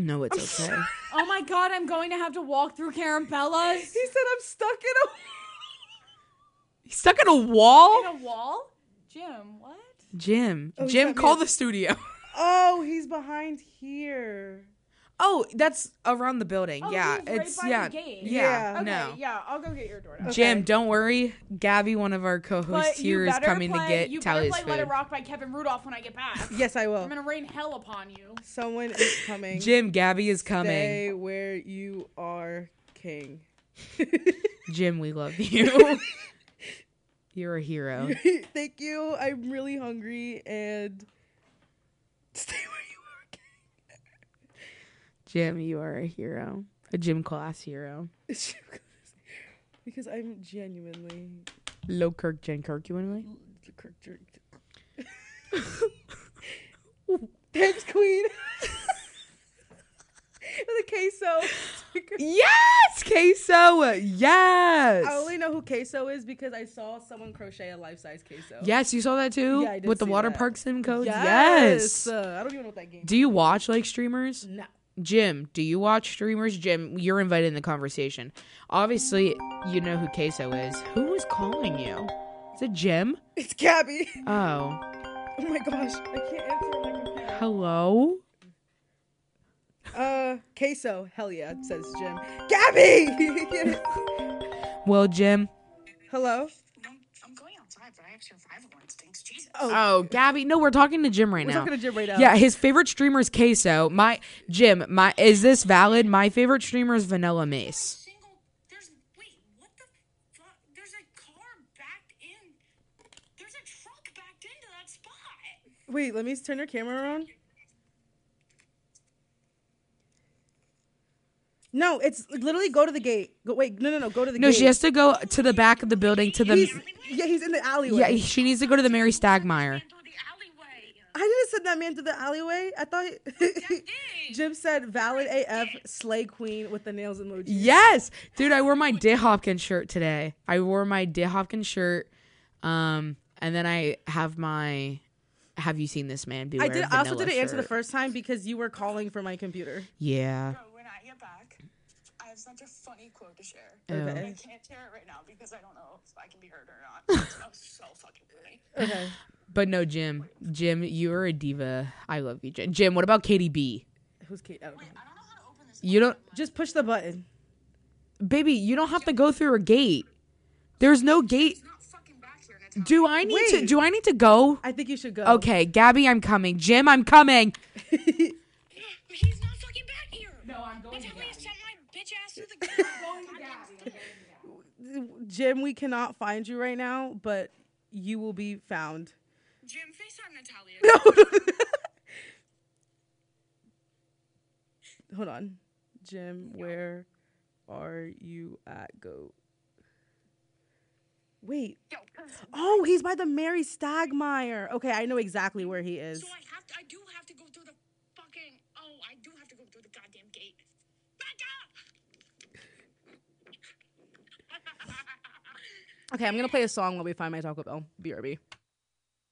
No, it's okay. Oh my God, I'm going to have to walk through Carabella's. He said I'm stuck in a... He's stuck in a wall? In a wall? Jim, what? Jim. Oh, he Jim, sent me call a- the studio. Oh, he's behind here. Oh, that's around the building. Oh, yeah, he's right it's by yeah, the gate. yeah. Yeah. Okay, No, yeah, I'll go get your DoorDash. Jim, Okay. don't worry. Gabby, one of our co-hosts But here, you is better coming play, to get you Tally's better play Let It food. Rock by Kevin Rudolph when I get back. Yes, I will. I'm gonna rain hell upon you. Someone is coming. Jim, Gabby is coming. Stay where you are, king. Jim, we love you. You're a hero. Thank you. I'm really hungry and stay where you are, king. Jim, you are a hero. A gym class hero. Because I'm genuinely Low Kirk, Jen Kirk, you want Thanks, Queen. The queso. Yes, queso. Yes. I only know who queso is because I saw someone crochet a life-size queso. Yes, you saw that too? Yeah, I did With the see water that. park sim codes? Yes. I don't even know what that game Do you watch like streamers? No. Jim, do you watch streamers? Jim, you're invited in the conversation. Obviously, you know who queso is. Who is calling you? Is it Jim? It's Gabby. Oh. Oh my gosh. I can't answer on my computer. Hello? Queso. Hell yeah, says Jim. Gabby! Well, Jim. Hello? No, I'm going outside, but I have survival instincts. Jesus. Oh, Gabby. No, we're talking to Jim right We're now. talking to Jim right now. Yeah, his favorite streamer is Queso. Is this valid? My favorite streamer is Vanilla Mace. Wait, what the fuck? There's a car backed in. There's a truck backed into that spot. Wait, let me turn your camera around. No, it's literally go to the gate. Go to the gate. No, she has to go to the back of the building to the. He's in the alleyway. Yeah, she needs to go to the Mary Stagmeyer. Through the alleyway. I didn't send that man to the alleyway. I thought Jim said valid AF slay queen with the nails emoji. Yes, dude, I wore my Day Hopkins shirt today. And then I have my. Have you seen this man? Beware I also vanilla didn't answer the shirt. first time because you were calling for my computer. Yeah. Bro, when I get back, I have such a funny quote to share. Okay. I can't share it right now because I don't know if I can be heard or not. It's so fucking funny. Okay. But no, Jim, you're a diva. I love you, Jim. Jim, what about KDB? Who's Kate? I don't know. I don't know how to open this. You don't, Just push the button. baby. You don't have to go through a gate. There's no gate. It's not fucking back here. And it's Do I need to? Wait. Do I need to go? I think you should go. Okay, Gabby, I'm coming. Jim, I'm coming. He's not fucking back here. No, I'm going That's to how he Gabby. sent my bitch ass to the ground. Jim, we cannot find you right now, but you will be found. Jim, FaceTime Natalia. Hold on. Jim, where are you at? Go. Wait. Yo, Oh, he's by the Mary Stagmeyer. Okay, I know exactly where he is. so I do have to go through the fucking. Oh, I do have to go through the goddamn gate. Back up! Okay, I'm gonna play a song while we find my Taco Bell. BRB.